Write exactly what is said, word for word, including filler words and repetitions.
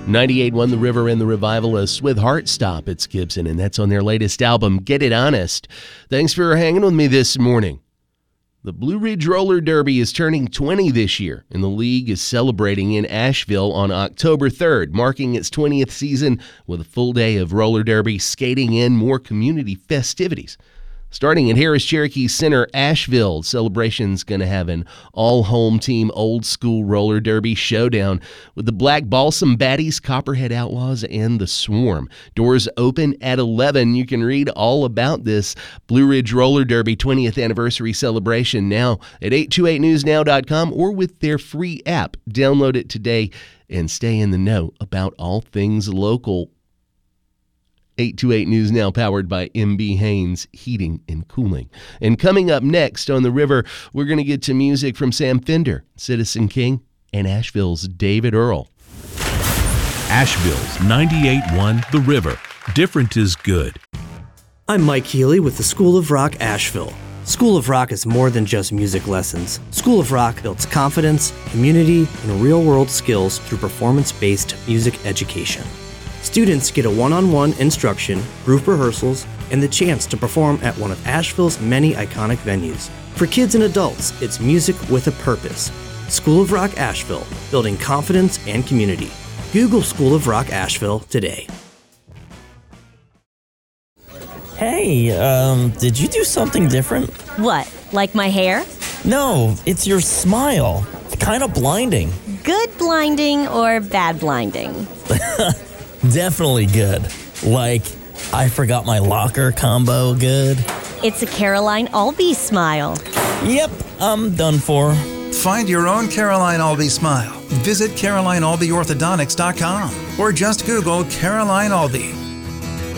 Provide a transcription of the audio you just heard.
ninety-eight point one The River and the Revivalists with Heartstop. It's Gibson, and that's on their latest album, Get It Honest. Thanks for hanging with me this morning. The Blue Ridge Roller Derby is turning twenty this year, and the league is celebrating in Asheville on October third, marking its twentieth season with a full day of roller derby, skating, and more community festivities. Starting at Harris Cherokee Center, Asheville, celebration's going to have an all-home team old-school roller derby showdown with the Black Balsam Baddies, Copperhead Outlaws, and the Swarm. Doors open at eleven. You can read all about this Blue Ridge Roller Derby twentieth anniversary celebration now at eight two eight news now dot com or with their free app. Download it today and stay in the know about all things local. eight two eight News Now, powered by M B Haynes Heating and Cooling. And coming up next on The River, we're going to get to music from Sam Fender, Citizen King, and Asheville's David Earl. Asheville's ninety-eight point one The River. Different is good. I'm Mike Healy with the School of Rock Asheville. School of Rock is more than just music lessons. School of Rock builds confidence, community, and real-world skills through performance-based music education. Students get a one-on-one instruction, group rehearsals, and the chance to perform at one of Asheville's many iconic venues. For kids and adults, it's music with a purpose. School of Rock Asheville, building confidence and community. Google School of Rock Asheville today. Hey, um, did you do something different? What, like my hair? No, it's your smile. It's kind of blinding. Good blinding or bad blinding? Definitely good. Like, I forgot my locker combo good. It's a Caroline Albee smile. Yep, I'm done for. Find your own Caroline Albee smile. Visit caroline albee orthodontics dot com or just Google Caroline Albee.